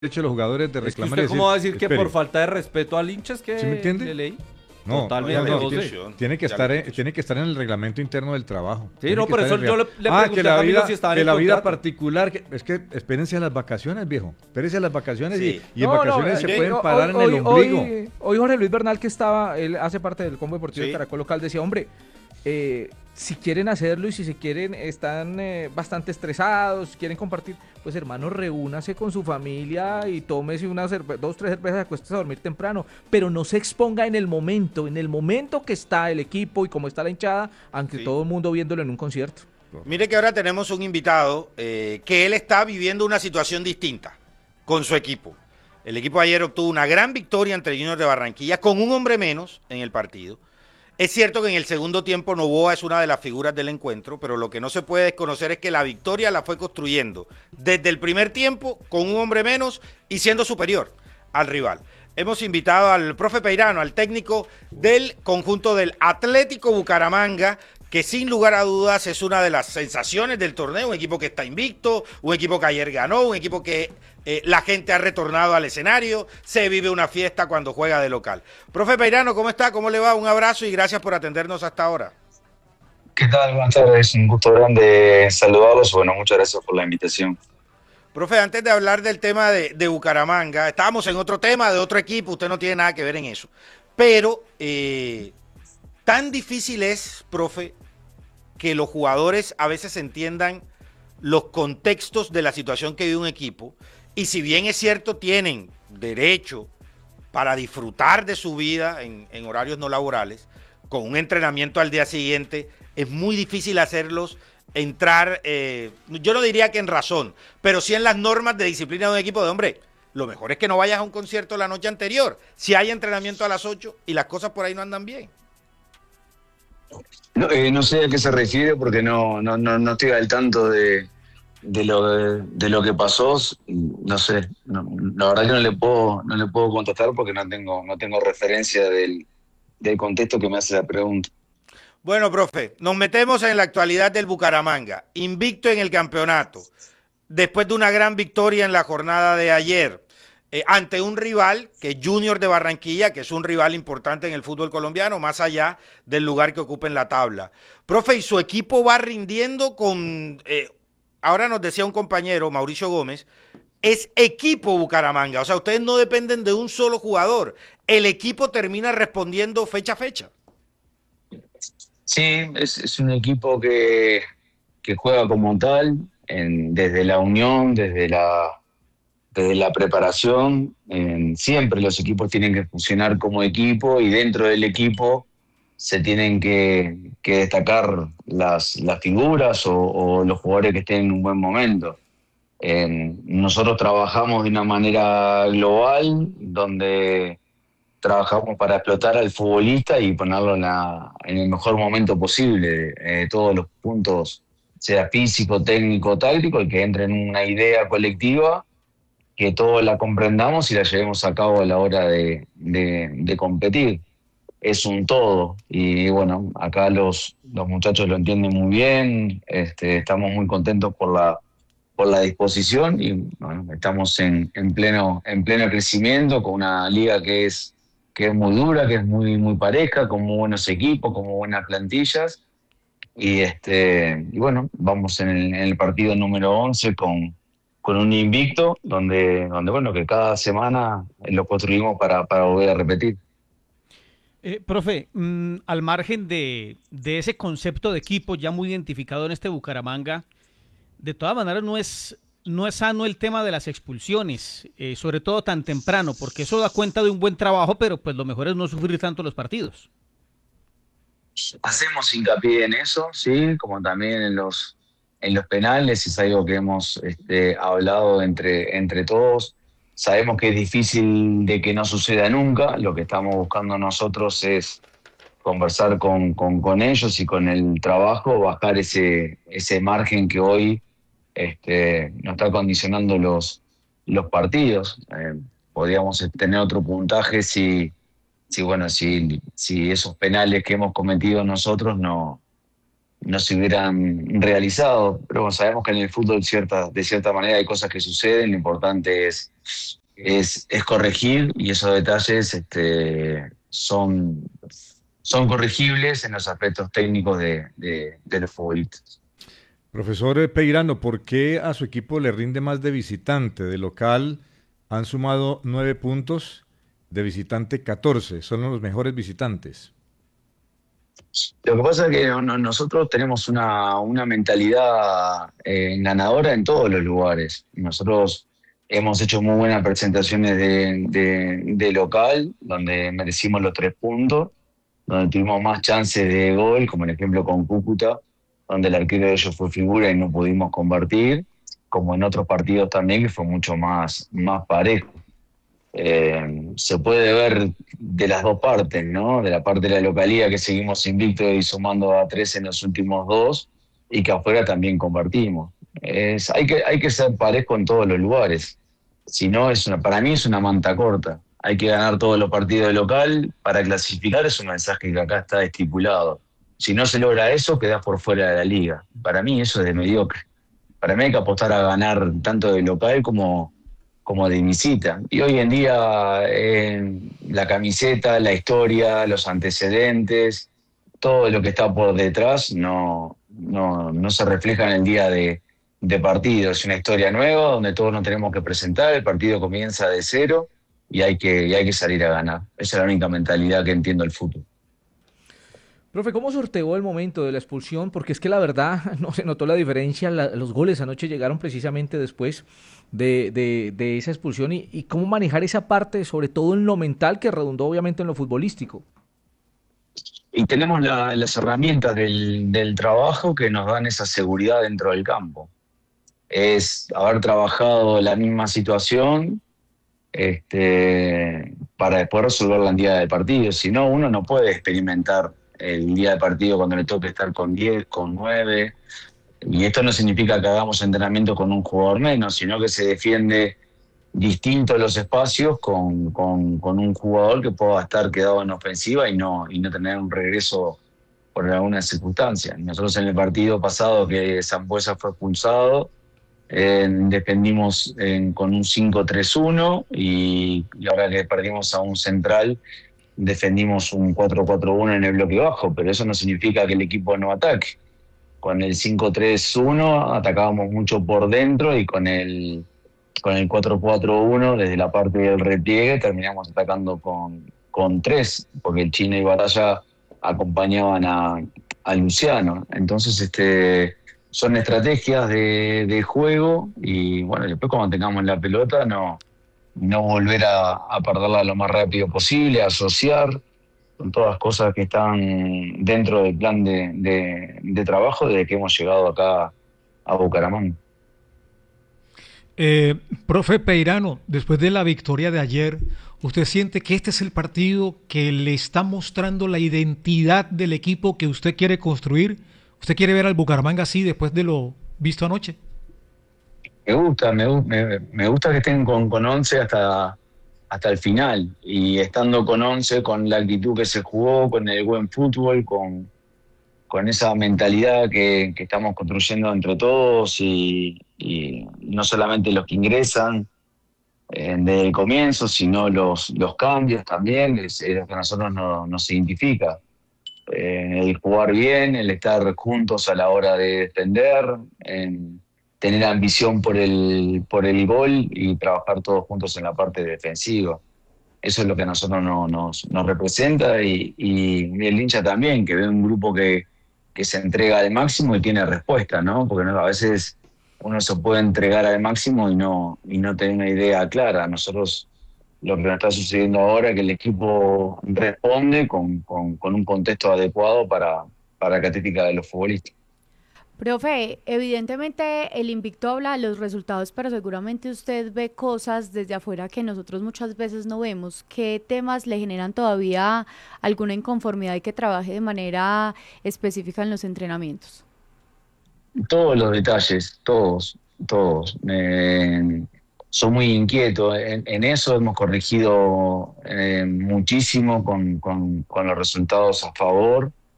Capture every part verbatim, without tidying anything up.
derecho de los jugadores de Es que reclamar y usted decir, cómo va a decir que espere, por falta de respeto al hincha es que ¿sí me entiende? le leí. No, Totalmente, no, no, José. tiene, tiene que Ya estar, le en- puse. tiene que estar en el reglamento interno del trabajo. Sí, Tiene no, que por estar eso en el yo regla- le, le ah, pregunté que a la Camilo vida, si estaba en que el la vida contrato. particular, que- es que espérense a las vacaciones, viejo. Espérense a las vacaciones Sí. y, y en No, no, vacaciones eh, se yo- pueden hoy- parar en hoy- el ombligo. Hoy, hoy Jorge Luis Bernal, que estaba, él hace parte del combo deportivo Sí. del Caracol Local, decía, hombre, eh, si quieren hacerlo y si se quieren, están eh, bastante estresados, quieren compartir, pues hermano, reúnase con su familia y tómese una cerve- dos, tres cervezas y acuéstese a dormir temprano, pero no se exponga en el momento, en el momento que está el equipo y como está la hinchada, aunque Sí. todo el mundo viéndolo en un concierto. Mire que ahora tenemos un invitado eh, que él está viviendo una situación distinta con su equipo. El equipo ayer obtuvo una gran victoria entre Junior de Barranquilla con un hombre menos en el partido. Es cierto que en el segundo tiempo Novoa es una de las figuras del encuentro, pero lo que no se puede desconocer es que la victoria la fue construyendo desde el primer tiempo con un hombre menos y siendo superior al rival. Hemos invitado al profe Peirano, al técnico del conjunto del Atlético Bucaramanga, que sin lugar a dudas es una de las sensaciones del torneo, un equipo que está invicto, un equipo que ayer ganó, un equipo que eh, la gente ha retornado al escenario, se vive una fiesta cuando juega de local. Profe Peirano, ¿cómo está? ¿Cómo le va? Un abrazo y gracias por atendernos hasta ahora. ¿Qué tal? Buenas tardes, un gusto grande saludarlos. Bueno, muchas gracias por la invitación. Profe, antes de hablar del tema de, de Bucaramanga, estábamos en otro tema de otro equipo, usted no tiene nada que ver en eso, pero eh, tan difícil es, profe, que los jugadores a veces entiendan los contextos de la situación que vive un equipo, y si bien es cierto, tienen derecho para disfrutar de su vida en, en horarios no laborales, con un entrenamiento al día siguiente, es muy difícil hacerlos entrar, eh, yo no diría que en razón, pero sí en las normas de disciplina de un equipo de hombre. Lo mejor es que no vayas a un concierto la noche anterior, si hay entrenamiento a las ocho y las cosas por ahí no andan bien. No, eh, no sé a qué se refiere porque no, no, no, no estoy al tanto de, de, lo, de, de lo que pasó. No sé, no, la verdad que no le puedo, no le puedo contestar porque no tengo, no tengo referencia del, del contexto que me hace la pregunta. Bueno, profe, nos metemos en la actualidad del Bucaramanga, invicto en el campeonato, después de una gran victoria en la jornada de ayer, eh, ante un rival que es Junior de Barranquilla, que es un rival importante en el fútbol colombiano, más allá del lugar que ocupa en la tabla. Profe, y su equipo va rindiendo con, eh, ahora nos decía un compañero, Mauricio Gómez, es equipo Bucaramanga, o sea, ustedes no dependen de un solo jugador, el equipo termina respondiendo fecha a fecha. Sí, es, es un equipo que, que juega como tal, en, desde la unión, desde la, desde la preparación. En, siempre los equipos tienen que funcionar como equipo y dentro del equipo se tienen que, que destacar las, las figuras o, o los jugadores que estén en un buen momento. En, nosotros trabajamos de una manera global, donde trabajamos para explotar al futbolista y ponerlo en, la, en el mejor momento posible, eh, todos los puntos, sea físico, técnico, táctico, y que entre en una idea colectiva, que todos la comprendamos y la llevemos a cabo a la hora de, de, de competir. Es un todo, y bueno, acá los, los muchachos lo entienden muy bien, este, estamos muy contentos por la, por la disposición y bueno, estamos en, en, pleno, en pleno crecimiento con una liga que es que es muy dura, que es muy, muy pareja, con muy buenos equipos, con muy buenas plantillas. Y este y bueno, vamos en el, en el partido número once con, con un invicto, donde, donde bueno, que cada semana lo construimos para, para volver a repetir. Eh, profe, mmm, al margen de, de ese concepto de equipo ya muy identificado en este Bucaramanga, de todas maneras no es... no es sano el tema de las expulsiones, eh, sobre todo tan temprano, porque eso da cuenta de un buen trabajo, pero pues lo mejor es no sufrir tanto los partidos. Hacemos hincapié en eso, sí, como también en los, en los penales, es algo que hemos este, hablado entre, entre todos. Sabemos que es difícil de que no suceda nunca, lo que estamos buscando nosotros es conversar con, con, con ellos y con el trabajo, bajar ese, ese margen que hoy Este, no está condicionando los, los partidos. Eh, podríamos tener otro puntaje si, si bueno, si, si esos penales que hemos cometido nosotros no, no se hubieran realizado. Pero bueno, sabemos que en el fútbol cierta, de cierta manera hay cosas que suceden, lo importante es, es, es corregir, y esos detalles este, son, son corregibles en los aspectos técnicos de, de, de los futbolistas. Profesor Peirano, ¿por qué a su equipo le rinde más de visitante? De local han sumado nueve puntos, de visitante catorce, son los mejores visitantes. Lo que pasa es que no- no- nosotros tenemos una, una mentalidad eh, ganadora en todos los lugares. Nosotros hemos hecho muy buenas presentaciones de, de- de local, donde merecimos los tres puntos, donde tuvimos más chances de gol, como el ejemplo con Cúcuta, donde el arquero de ellos fue figura y no pudimos convertir, como en otros partidos también, que fue mucho más, más parejo. Eh, se puede ver de las dos partes, ¿no? De la parte de la localidad, que seguimos invictos y sumando a tres en los últimos dos, y que afuera también convertimos. Es, hay que, hay que ser parejo en todos los lugares. Si no, es una, para mí es una manta corta. Hay que ganar todos los partidos de local para clasificar, es un mensaje que acá está estipulado. Si no se logra eso, quedás por fuera de la liga. Para mí eso es de mediocre. Para mí hay que apostar a ganar tanto de local como como de visita. Y hoy en día eh, la camiseta, la historia, los antecedentes, todo lo que está por detrás no, no, no se refleja en el día de, de partido. Es una historia nueva donde todos nos tenemos que presentar, el partido comienza de cero y hay que, y hay que salir a ganar. Esa es la única mentalidad que entiendo el fútbol. Profe, ¿cómo sorteó el momento de la expulsión? Porque es que la verdad no se notó la diferencia. La- los goles anoche llegaron precisamente después de, de- de esa expulsión y, y cómo manejar esa parte, sobre todo en lo mental, que redundó obviamente en lo futbolístico. Y tenemos la- las herramientas del, del trabajo que nos dan esa seguridad dentro del campo. Es haber trabajado la misma situación este, para después resolverla en día de partido. Si no, uno no puede experimentar el día de partido cuando le toque estar con diez, con nueve. Y esto no significa que hagamos entrenamiento con un jugador menos, sino que se defiende distinto los espacios con, con, con un jugador que pueda estar quedado en ofensiva y no, y no tener un regreso por alguna circunstancia. Nosotros en el partido pasado que Sambuesa fue expulsado, eh, defendimos en- con un cinco tres uno y, y ahora que perdimos a un central, defendimos un cuatro cuatro uno en el bloque bajo, pero eso no significa que el equipo no ataque. Con el cinco tres uno atacábamos mucho por dentro y con el, con el cuatro cuatro uno desde la parte del repliegue terminamos atacando con, con tres, porque el Chino y Batalla acompañaban a, a Luciano. Entonces, este, son estrategias de, de juego y bueno, después cuando tengamos la pelota no, no volver a, a perderla lo más rápido posible, asociar, son todas cosas que están dentro del plan de, de, de trabajo desde que hemos llegado acá a Bucaramanga. Eh, profe Peirano, después de la victoria de ayer, ¿usted siente que este es el partido que le está mostrando la identidad del equipo que usted quiere construir? ¿Usted quiere ver al Bucaramanga así después de lo visto anoche? Me gusta, me, gu- me, me gusta que estén con, con once hasta, hasta el final, y estando con once, con la actitud que se jugó, con el buen fútbol, con, con esa mentalidad que, que estamos construyendo entre todos y, y no solamente los que ingresan eh, desde el comienzo, sino los, los cambios también, es, es lo que a nosotros no- nos identifica. Eh, el jugar bien, el estar juntos a la hora de defender, en tener ambición por el, por el gol y trabajar todos juntos en la parte defensiva. Eso es lo que a nosotros no- nos, nos representa y, y el hincha también, que ve un grupo que, que se entrega al máximo y tiene respuesta, ¿no? Porque no, a veces uno se puede entregar al máximo y no, y no tener una idea clara. Nosotros lo que nos está sucediendo ahora es que el equipo responde con, con, con un contexto adecuado para, para la característica de los futbolistas. Profe, evidentemente el invicto habla de los resultados, pero seguramente usted ve cosas desde afuera que nosotros muchas veces no vemos. ¿Qué temas le generan todavía alguna inconformidad y que trabaje de manera específica en los entrenamientos? Todos los detalles, todos, todos. Eh, soy muy inquieto. En, en eso hemos corregido eh, muchísimo con, con, con los resultados a favor,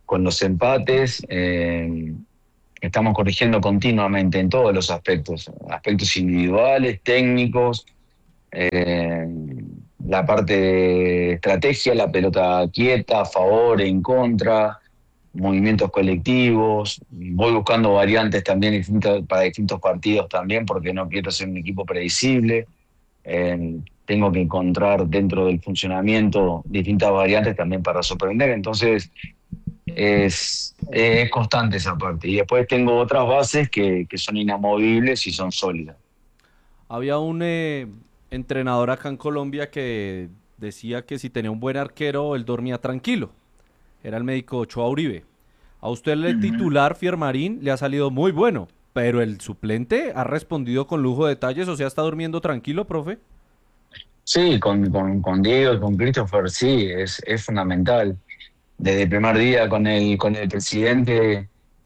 con los empates. Eh, estamos corrigiendo continuamente en todos los aspectos, aspectos individuales, técnicos, eh, la parte de estrategia, la pelota quieta, a favor, en contra, movimientos colectivos. Voy buscando variantes también distintas, para distintos partidos también, porque no quiero ser un equipo predecible. Eh, tengo que encontrar dentro del funcionamiento distintas variantes también para sorprender. Entonces es, es constante esa parte. Y después tengo otras bases que, que son inamovibles y son sólidas. Había un eh, entrenador acá en Colombia que decía que si tenía un buen arquero, él dormía tranquilo. Era el médico Ochoa Uribe. A usted el uh-huh. titular, Fiermarín, le ha salido muy bueno, pero el suplente ha respondido con lujo de detalles, o sea, ¿está durmiendo tranquilo, profe? Sí, con, con, con Diego y con Christopher, sí, es, es fundamental. Desde el primer día con el, con el presidente,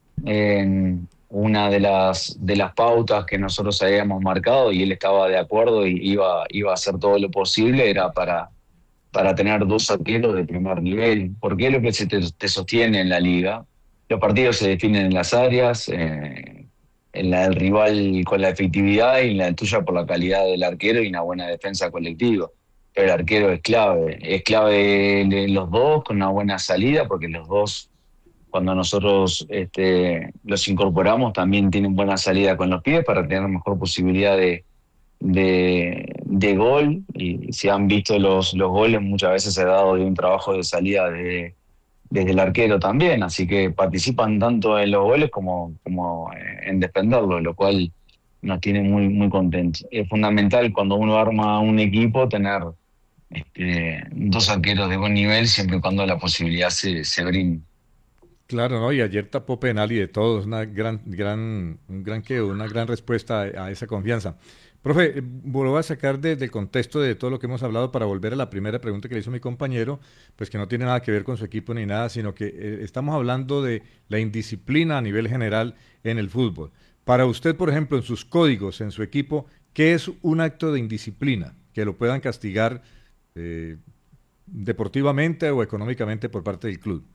en una de las, de las pautas que nosotros habíamos marcado, y él estaba de acuerdo y iba, iba a hacer todo lo posible, era para, para tener dos arqueros de primer nivel, porque es lo que se te, te sostiene en la liga. Los partidos se definen en las áreas, eh, en la del rival con la efectividad y en la tuya por la calidad del arquero y una buena defensa colectiva. Pero el arquero es clave, es clave de los dos con una buena salida, porque los dos, cuando nosotros este, los incorporamos, también tienen buena salida con los pies para tener mejor posibilidad de, de, de gol. Y si han visto los, los goles, muchas veces se ha dado de un trabajo de salida de desde el arquero también, así que participan tanto en los goles como, como en defenderlos, lo cual nos tiene muy, muy contentos. Es fundamental cuando uno arma un equipo tener este, dos arqueros de buen nivel, siempre y cuando la posibilidad se, se brinde. Claro, ¿no? Y ayer tapó penal y de todos, una gran, gran, un gran que, una gran respuesta a, a esa confianza. Profe, vuelvo a sacar de, del contexto de todo lo que hemos hablado para volver a la primera pregunta que le hizo mi compañero, pues que no tiene nada que ver con su equipo ni nada, sino que eh, estamos hablando de la indisciplina a nivel general en el fútbol. Para usted, por ejemplo, en sus códigos, en su equipo, ¿qué es un acto de indisciplina? Que lo puedan castigar eh, deportivamente o económicamente por parte del club.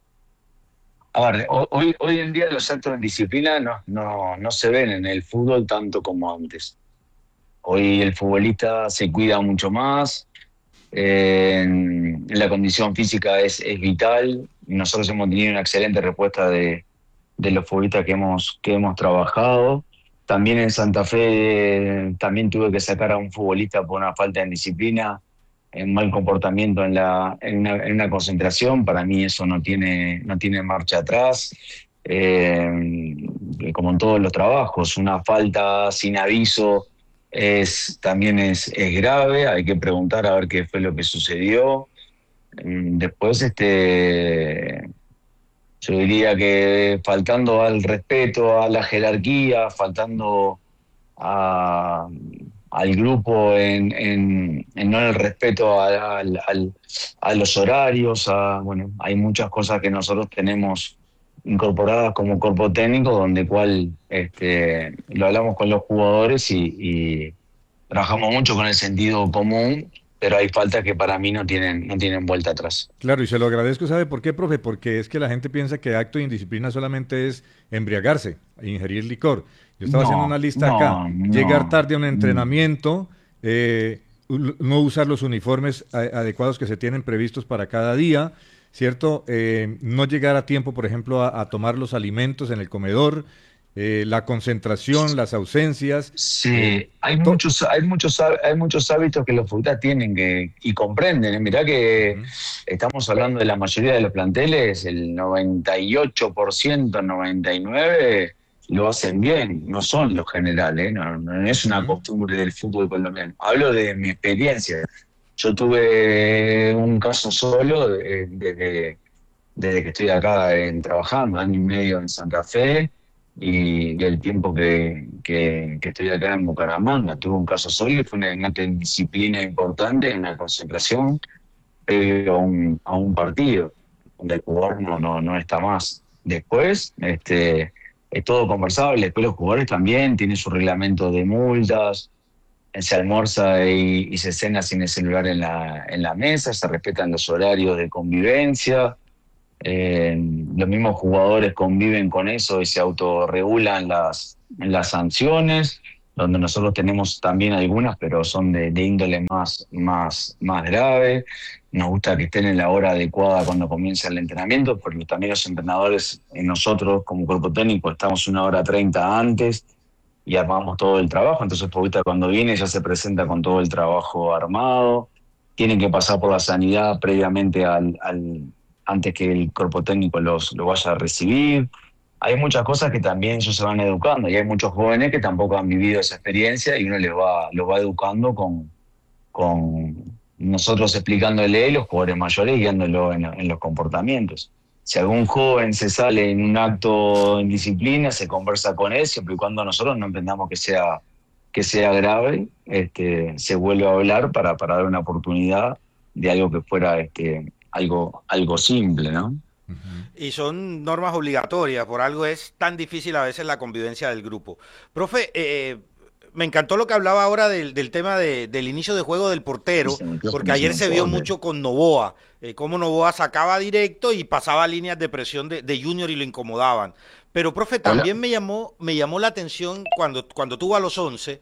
A ver, hoy, hoy en día los actos de indisciplina no, no, no se ven en el fútbol tanto como antes. Hoy el futbolista se cuida mucho más, eh, en, en la condición física es, es vital. Nosotros hemos tenido una excelente respuesta de, de los futbolistas que hemos, que hemos trabajado. También en Santa Fe eh, también tuve que sacar a un futbolista por una falta de disciplina, en mal comportamiento en, la, en, una, en una concentración. Para mí eso no tiene, no tiene marcha atrás. Eh, como en todos los trabajos, una falta sin aviso es también es, es grave, hay que preguntar a ver qué fue lo que sucedió. Después, este, yo diría que faltando al respeto a la jerarquía, faltando a, al grupo en, en, en no el respeto a, a, a los horarios, a, bueno, hay muchas cosas que nosotros tenemos incorporadas como cuerpo técnico, donde cual este, lo hablamos con los jugadores y, y trabajamos mucho con el sentido común, pero hay faltas que para mí no tienen, no tienen vuelta atrás. Claro, y se lo agradezco, ¿sabe por qué, profe? Porque es que la gente piensa que acto de indisciplina solamente es embriagarse, ingerir licor. Yo estaba no, haciendo una lista no, acá, no, llegar tarde a un entrenamiento, eh, no usar los uniformes adecuados que se tienen previstos para cada día, ¿cierto? Eh, no llegar a tiempo, por ejemplo, a, a tomar los alimentos en el comedor, eh, la concentración, las ausencias. Sí, eh, hay muchos, hay muchos, hay muchos hábitos que los futbolistas tienen que y comprenden. ¿eh? Mirá que uh-huh. estamos hablando de la mayoría de los planteles, el noventa y ocho por ciento, noventa y nueve por ciento lo hacen bien, no son los generales, ¿eh? no, no es una uh-huh. costumbre del fútbol colombiano. Hablo de mi experiencia. Yo tuve un caso solo desde, desde que estoy acá en, trabajando, año y medio en Santa Fe, y, y el tiempo que, que, que estoy acá en Bucaramanga. Tuve un caso solo y fue una, una disciplina importante, una concentración previo a un, a un partido, donde el jugador no, no, no está más. Después, este, es todo conversable. Después los jugadores también tienen su reglamento de multas, se almuerza y, y se cena sin el celular en la, en la mesa, se respetan los horarios de convivencia. Eh, los mismos jugadores conviven con eso y se autorregulan las, las sanciones, donde nosotros tenemos también algunas, pero son de, de índole más, más, más grave. Nos gusta que estén en la hora adecuada cuando comienza el entrenamiento, porque también los entrenadores, y nosotros como cuerpo técnico, estamos una hora treinta antes y armamos todo el trabajo. Entonces, Paulista cuando viene ya se presenta con todo el trabajo armado. Tienen que pasar por la sanidad previamente al, al antes que el cuerpo técnico los, lo vaya a recibir. Hay muchas cosas que también ellos se van educando y hay muchos jóvenes que tampoco han vivido esa experiencia y uno les va, los va educando con, con nosotros explicándole y los jugadores mayores guiándolo en, en los comportamientos. Si algún joven se sale en un acto en disciplina, se conversa con él, siempre y cuando nosotros no entendamos que sea, que sea grave, este, se vuelve a hablar para, para dar una oportunidad de algo que fuera este, algo, algo simple, ¿no? Y son normas obligatorias, por algo es tan difícil a veces la convivencia del grupo. Profe, eh, me encantó lo que hablaba ahora del, del tema de, del inicio de juego del portero, porque ayer se vio mucho con Novoa, eh, cómo Novoa sacaba directo y pasaba líneas de presión de, de Junior y lo incomodaban. Pero, profe, también me llamó, me llamó la atención cuando, cuando tuvo a los once.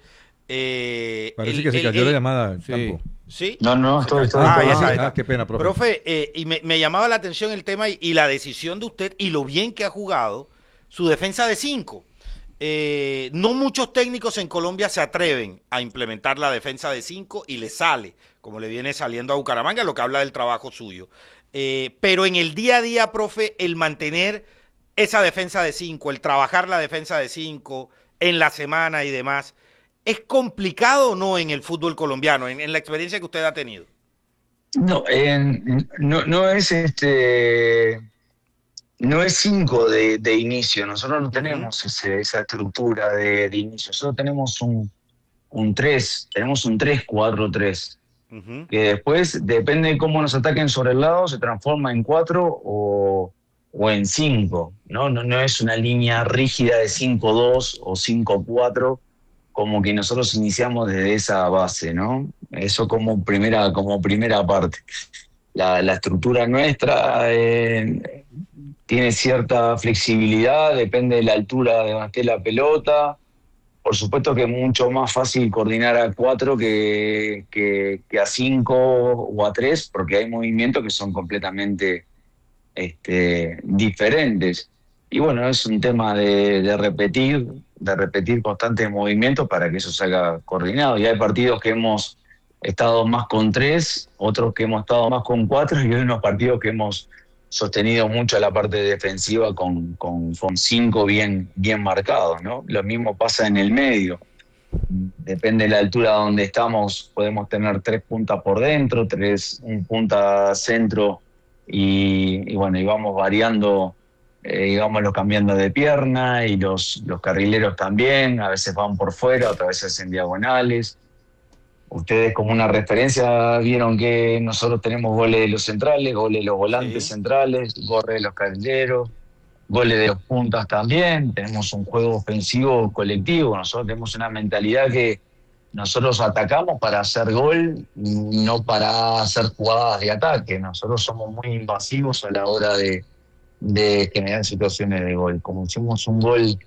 Eh, Parece el, que se el, cayó el, la llamada, sí. Campo. ¿Sí? No, no, estoy, estoy. Ah, estoy- ya está, ya está. Ah, qué pena, profe. Profe, eh, y me, me llamaba la atención el tema y, y la decisión de usted y lo bien que ha jugado su defensa de cinco. Eh, no muchos técnicos en Colombia se atreven a implementar la defensa de cinco y le sale, como le viene saliendo a Bucaramanga, lo que habla del trabajo suyo. Eh, pero en el día a día, profe, el mantener esa defensa de cinco, el trabajar la defensa de cinco en la semana y demás, ¿es complicado o no en el fútbol colombiano, en, en la experiencia que usted ha tenido? No, en- no, no es este, no es cinco de, de inicio. Nosotros no Ujú. tenemos ese- esa estructura de, de inicio. Nosotros tenemos un, un tres, tenemos un tres cuatro tres, Ujú. que después, depende de cómo nos ataquen sobre el lado, se transforma en cuatro o, o en cinco, ¿no? No, no es una línea rígida de cinco dos o cinco cuatro, como que nosotros iniciamos desde esa base, ¿no? Eso como primera, como primera parte. La, la estructura nuestra eh, tiene cierta flexibilidad, depende de la altura de donde esté la pelota. Por supuesto que es mucho más fácil coordinar a cuatro que, que, que a cinco o a tres, porque hay movimientos que son completamente este, diferentes. Y bueno, es un tema de, de repetir, de repetir constantes movimientos para que eso salga coordinado. Y hay partidos que hemos estado más con tres, otros que hemos estado más con cuatro, y hay unos partidos que hemos sostenido mucho la parte defensiva con, con, con cinco bien, bien marcados, ¿no? Lo mismo pasa en el medio. Depende de la altura donde estamos, podemos tener tres puntas por dentro, tres, un punta centro, y, y bueno, y vamos variando, eh, y vamos cambiando de pierna, y los, los carrileros también, a veces van por fuera, otras veces en diagonales. Ustedes como una referencia vieron que nosotros tenemos goles de los centrales, goles de los volantes Sí. centrales, goles de los carrileros, goles de los puntas también. Tenemos un juego ofensivo colectivo. Nosotros tenemos una mentalidad que nosotros atacamos para hacer gol, no para hacer jugadas de ataque. Nosotros somos muy invasivos a la hora de, de generar situaciones de gol. Como hicimos un gol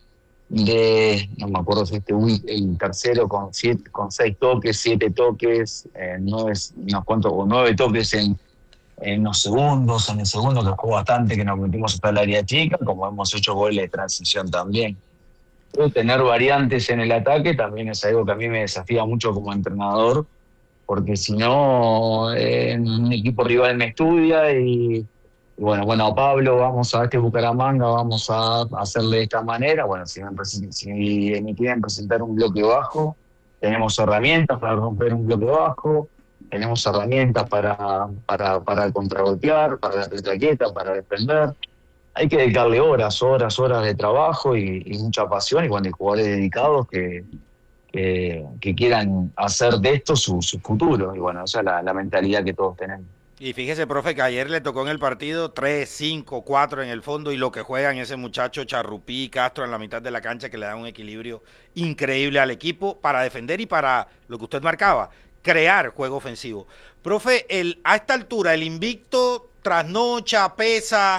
de, no me acuerdo si este week, el tercero con siete, con seis toques, siete toques, eh, nueve, unos cuantos, o nueve toques en, en los segundos, en el segundo que jugó bastante, que nos metimos hasta el área chica, como hemos hecho goles de transición también. Pero tener variantes en el ataque también es algo que a mí me desafía mucho como entrenador, porque si no, eh, un equipo rival me estudia y y bueno, bueno, Pablo, vamos a este Bucaramanga, vamos a hacerle de esta manera. Bueno, si me, presen- si me quieren presentar un bloque bajo, tenemos herramientas para romper un bloque bajo, tenemos herramientas para, para, para contragolpear, para la retraquieta, para defender. Hay que dedicarle horas, horas, horas de trabajo y, y mucha pasión, y cuando hay jugadores dedicados que, que, que quieran hacer de esto su, su futuro. Y bueno, esa es la, la mentalidad que todos tenemos. Y fíjese, profe, que ayer le tocó en el partido tres, cinco, cuatro en el fondo y lo que juegan ese muchacho Charrupí y Castro en la mitad de la cancha que le da un equilibrio increíble al equipo para defender y para lo que usted marcaba, crear juego ofensivo. Profe, el, a esta altura el invicto trasnocha, pesa,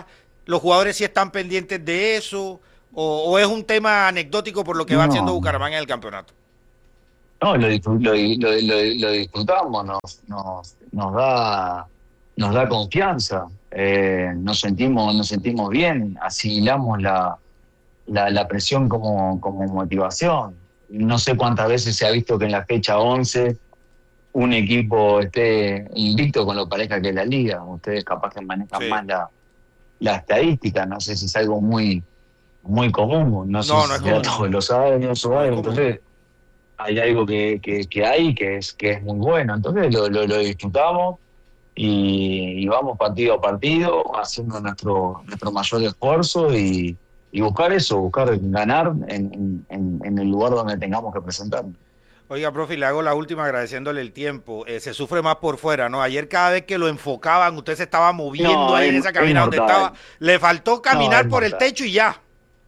¿Los jugadores sí están pendientes de eso? ¿O, o es un tema anecdótico por lo que va No. haciendo Bucaramanga en el campeonato? No, lo, disfr- lo, lo, lo- lo disfrutamos, nos, nos, nos da, nos da confianza, eh, nos sentimos, nos sentimos bien, asimilamos la, la, la presión como, como motivación. No sé cuántas veces se ha visto que en la fecha once un equipo esté invicto con lo pareja que es la liga. Ustedes capaz que manejan Sí. más la, la estadística, no sé si es algo muy, muy común, no sé No, si no es se da común. todos los años o No es algo, común. entonces hay algo que, que, que hay que es, que es muy bueno, entonces lo, lo, lo disfrutamos y, y vamos partido a partido haciendo nuestro, nuestro mayor esfuerzo y, y buscar eso, buscar ganar en, en, en el lugar donde tengamos que presentarnos. Oiga, profe, y le hago la última agradeciéndole el tiempo. Eh, se sufre más por fuera, ¿no? Ayer cada vez que lo enfocaban, usted se estaba moviendo No, ahí es- en esa es cabina donde mortal. estaba. Le faltó caminar es por el mortal. techo y ya.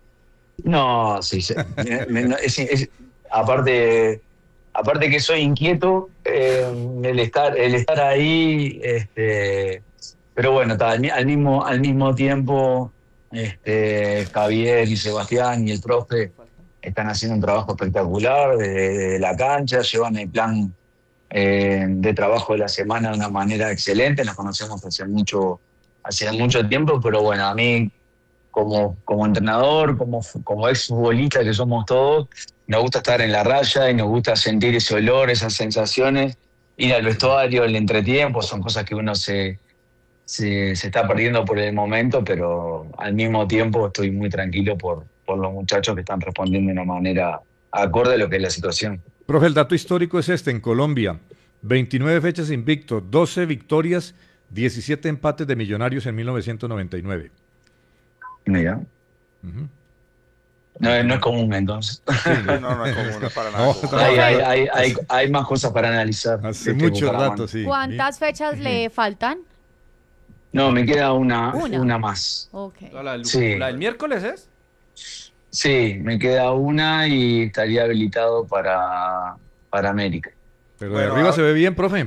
No, sí, sí. Me- me- no, es- es- aparte, aparte que soy inquieto, eh, el estar, el estar ahí, este, pero bueno, está, al, mi- al mismo, al mismo tiempo, este, Javier y Sebastián y el profe están haciendo un trabajo espectacular desde, desde la cancha, llevan el plan eh, de trabajo de la semana de una manera excelente, nos conocemos hace mucho, hace mucho tiempo, pero bueno, a mí como, como entrenador, como, como ex futbolista que somos todos, nos gusta estar en la raya y nos gusta sentir ese olor, esas sensaciones, ir al vestuario, el entretiempo, son cosas que uno se, se, se está perdiendo por el momento, pero al mismo tiempo estoy muy tranquilo por, por los muchachos que están respondiendo de una manera acorde a lo que es la situación. Profe, el dato histórico es este, en Colombia, veintinueve fechas invicto, doce victorias, diecisiete empates de Millonarios en mil novecientos noventa y nueve. Mira, Ujú. no, no es común entonces. No, no es común, no es para nada. No, común. hay, hay, hay, hay, hay más cosas para analizar. Hace de este mucho Bucaramanga. rato, sí. ¿Cuántas fechas le faltan? No, me queda una, Una. una más. Ok. ¿La, del- Sí. la del miércoles es? Sí, me queda una y estaría habilitado para, para América. Pero Bueno, de arriba a- se ve bien, profe.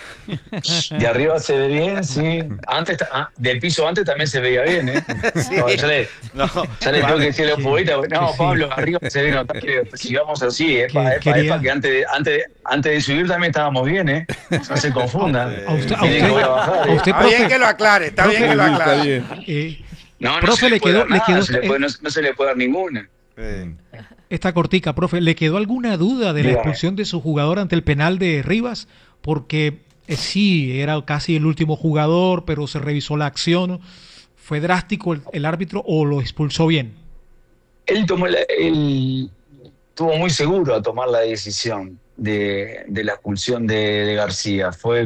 De arriba se ve bien, sí. Antes, ta- ah, del piso antes también se veía bien, ¿eh? No, ya le, No, ya le tengo que decir a los Sí, futbolistas, no, sí. Pablo, arriba se ve notable, sigamos así, epa, Que epa, quería- epa, que antes de, antes, de, antes de subir también estábamos bien, ¿eh? No se confundan. A usted, a Miren que voy a usted, bajar, a ¿eh? usted, está bien profe, que lo aclare, está bien que lo Sí, está aclare. bien. eh, No, no Profe, se le, le puede quedó- dar le nada, quedó- se le eh, puede- no, no se le puede dar ninguna. Sí. esta cortica, profe, ¿le quedó alguna duda de la Dígame. expulsión de su jugador ante el penal de Rivas? Porque eh, sí, era casi el último jugador, pero se revisó la acción. ¿Fue drástico el, el árbitro o lo expulsó bien? Él tomó la- él estuvo muy seguro a tomar la decisión de, de la expulsión de, de García. Fue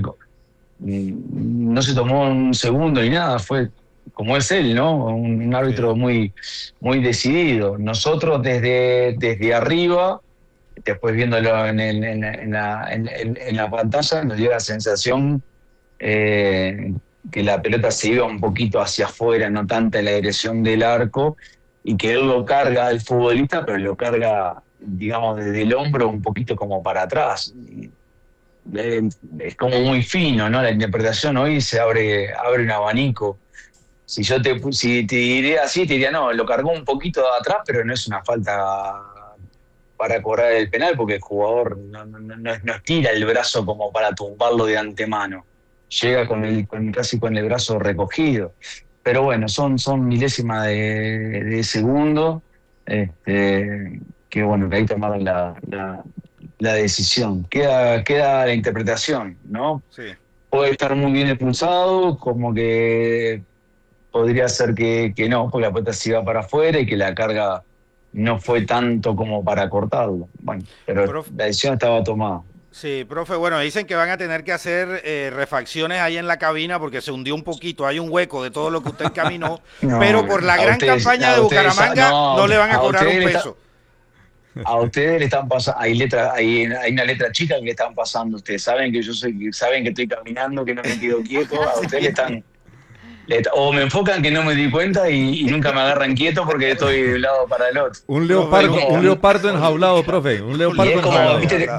mm, no se tomó un segundo ni nada, fue como es él, ¿no? Un, un árbitro Sí. muy, muy decidido. Nosotros desde, desde arriba, después viéndolo en, el- en, en la, en- en- en la pantalla, nos dio la sensación eh, que la pelota se iba un poquito hacia afuera, no tanta en la dirección del arco, y que él lo carga el futbolista, pero lo carga, digamos, desde el hombro un poquito como para atrás. Y, eh, es como muy fino, ¿no? La interpretación hoy se abre, abre un abanico. Si yo te, pu- si te diré así, te diría, no, lo cargó un poquito de atrás, pero no es una falta para cobrar el penal, porque el jugador no, no, no, no estira el brazo como para tumbarlo de antemano. Llega con el, con, casi con el brazo recogido. Pero bueno, son, son milésimas de, de segundo, este, que bueno, que ahí tomaron la, la, la decisión. Queda, queda la interpretación, ¿no? Sí. Puede estar muy bien expulsado, como que podría ser que, que no, porque la pelota se iba para afuera y que la carga no fue tanto como para cortarlo. Bueno, pero Profe. la decisión estaba tomada. Sí, profe, bueno, dicen que van a tener que hacer eh, refacciones ahí en la cabina porque se hundió un poquito, hay un hueco de todo lo que usted caminó, No, pero por la a gran ustedes- campaña a de ustedes- Bucaramanga no, no, le van a a cobrar un ustedes le está- peso. A ustedes le están pasando, hay letra, hay, hay una letra chica que le están pasando. Ustedes saben que yo soy, saben que estoy caminando, que no me quedo quieto. A ustedes le están, le- o me enfocan que no me di cuenta y, y nunca me agarran quieto porque estoy de un lado para el otro. Un leopardo, como- un leopardo enjaulado, profe. Un Y leopardo es como, enjaulado. viste,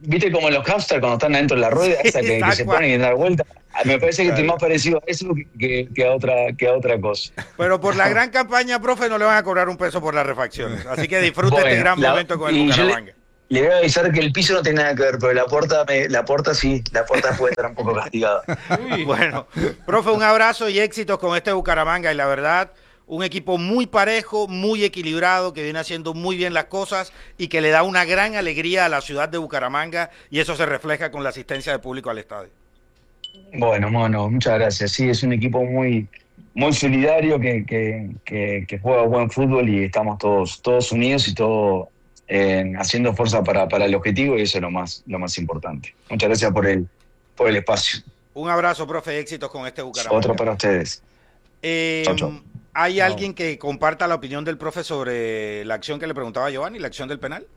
viste como los hamsters cuando están adentro de la rueda, esa que, que se ponen y dar vuelta. Me parece que estoy más parecido a eso que, que, que, a otra, que a otra cosa. Pero por la gran campaña, profe, no le van a cobrar un peso por las refacciones. Así que disfrute bueno, este gran la, momento con el Bucaramanga. Le, le voy a avisar que el piso no tiene nada que ver, pero la puerta, me, la puerta sí, la puerta puede estar un poco castigada. Bueno, profe, un abrazo y éxitos con este Bucaramanga. Y la verdad, un equipo muy parejo, muy equilibrado, que viene haciendo muy bien las cosas y que le da una gran alegría a la ciudad de Bucaramanga, y eso se refleja con la asistencia de público al estadio. Bueno, Mono, muchas gracias. Sí, es un equipo muy, muy solidario que, que, que, que juega buen fútbol y estamos todos, todos unidos y todos eh, haciendo fuerza para, para el objetivo, y eso es lo más, lo más importante. Muchas gracias por el, por el espacio. Un abrazo, profe, éxitos con este Bucaramanga. Otro para ustedes. Eh, chau, chau. ¿Hay no. alguien que comparta la opinión del profe sobre la acción que le preguntaba a Giovanni, la acción del penal?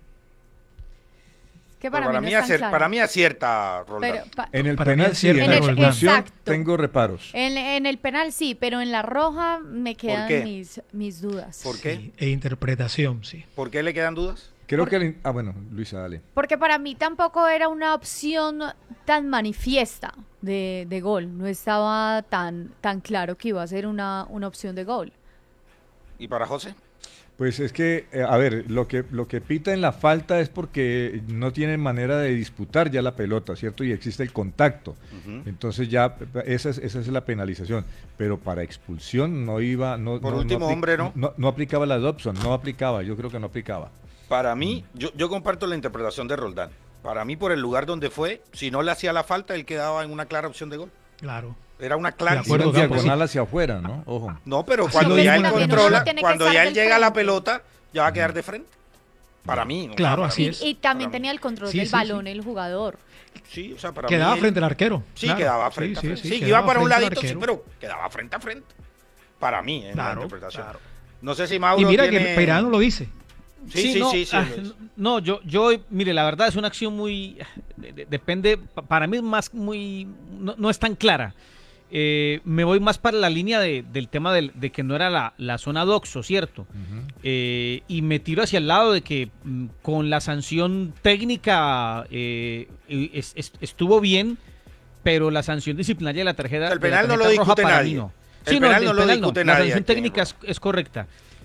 Que para, para, mí mí no acier, para mí acierta, Roldán. Pa en el para penal sí, en, en la expulsión tengo reparos. En, en el penal sí, pero en la roja me quedan mis, mis dudas. ¿Por qué? Sí, e interpretación, sí. ¿Por qué le quedan dudas? Creo Por... que... El... Ah, bueno, Luisa, dale. Porque para mí tampoco era una opción tan manifiesta de, de gol. No estaba tan, tan claro que iba a ser una, una opción de gol. ¿Y para José? Pues es que, eh, a ver, lo que, lo que pita en la falta es porque no tienen manera de disputar ya la pelota, ¿cierto? Y existe el contacto. Uh-huh. Entonces ya esa es, esa es la penalización. Pero para expulsión no iba... No, Por no, último, no, hombre, ¿no? ¿no? No aplicaba la Dobson, no aplicaba, yo creo que no aplicaba. Para mí, yo, yo comparto la interpretación de Roldán. Para mí, por el lugar donde fue, si no le hacía la falta, él quedaba en una clara opción de gol. Claro. Era una clara acuerdo, diagonal hacia afuera, ¿no? Ojo. No, pero Así cuando ya él controla, cuando ya él llega frente. a la pelota, ya va a quedar de frente. Para mí. Claro, para así mí. es. Y, y también tenía el control sí, del sí, balón sí. el jugador. Sí, o sea, para quedaba mí, frente al arquero. Sí, claro. quedaba frente sí, a frente. Sí, sí, sí, iba para un ladito, sí, pero quedaba frente a frente. Para mí, en claro, la interpretación. Claro. No sé si Mauro Y mira tiene... que Peirano lo dice. Sí, sí, sí. no, sí, sí, ah, no yo, yo, mire, la verdad es una acción muy... De, de, depende, para mí es más muy... No, no es tan clara. Eh, me voy más para la línea de, del tema de, de que no era la, la zona doxo, ¿cierto? Uh-huh. eh, y me tiro hacia el lado de que m, con la sanción técnica eh, es, es, estuvo bien, pero la sanción disciplinaria de la tarjeta, el penal de la tarjeta no lo discute roja nadie. No. El Sí, penal no, no lo penal discute no. nadie. La sanción técnica es, es correcta.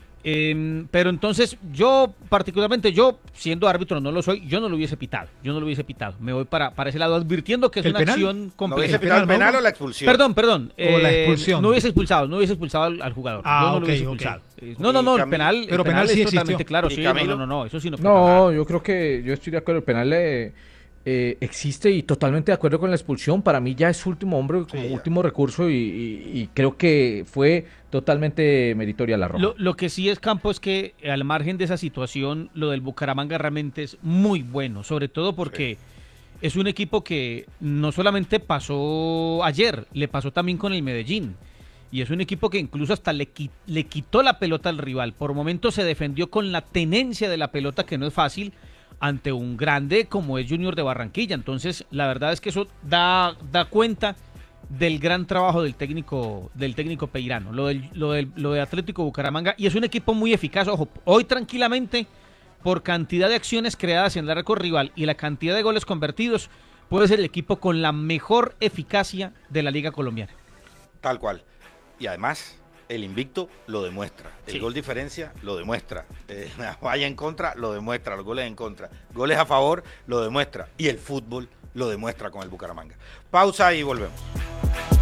Eh, pero entonces yo particularmente yo siendo árbitro no lo soy, yo no lo hubiese pitado, yo no lo hubiese pitado, me voy para, para ese lado advirtiendo que es una penal? acción compleja. ¿No hubiese pitado el penal o la expulsión? Perdón, perdón, o la eh, expulsión. no hubiese expulsado, no hubiese expulsado al, al jugador, ah, yo no okay, lo hubiese okay. expulsado. No, no, no, el penal, pero el penal, penal sí es totalmente existió. claro, sí, no, no, no, no, eso sí no. No, yo creo que yo estoy de acuerdo, el penal eh, eh, existe y totalmente de acuerdo con la expulsión. Para mí ya es último hombre, como sí, último recurso y, y, y creo que fue totalmente meritoria la roja. Lo, lo que sí es, Campo, es que al margen de esa situación, lo del Bucaramanga realmente es muy bueno, sobre todo porque sí. es un equipo que no solamente pasó ayer, le pasó también con el Medellín. Y es un equipo que incluso hasta le, le quitó la pelota al rival. Por momentos se defendió con la tenencia de la pelota, que no es fácil, ante un grande como es Junior de Barranquilla. Entonces, la verdad es que eso da, da cuenta del gran trabajo del técnico del técnico Peirano, lo del, lo del lo de Atlético Bucaramanga, y es un equipo muy eficaz. Ojo, hoy tranquilamente, por cantidad de acciones creadas en el arco rival y la cantidad de goles convertidos, puede ser el equipo con la mejor eficacia de la Liga Colombiana. Tal cual. Y además, el invicto lo demuestra. El sí. gol diferencia lo demuestra. Eh, la valla en contra lo demuestra. Los goles en contra. Goles a favor lo demuestra. Y el fútbol lo demuestra con el Bucaramanga. Pausa y volvemos.